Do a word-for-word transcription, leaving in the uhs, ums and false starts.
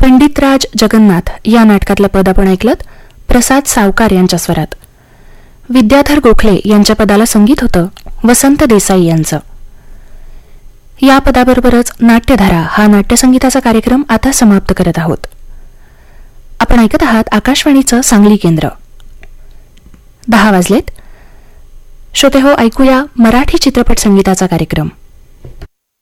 पंडितराज जगन्नाथ या नाटकातलं पद आपण ऐकलं प्रसाद सावकार यांच्या स्वरात. विद्याधर गोखले यांच्या पदाला संगीत होतं वसंत देसाई यांचं. या पदाबरोबरच नाट्यधारा हा नाट्यसंगीताचा कार्यक्रम आता समाप्त करत आहोत. आपण ऐकत आहात आकाशवाणीचं सांगली केंद्र. दहा वाजलेत. श्रोते हो, ऐकूया मराठी चित्रपट संगीताचा कार्यक्रम.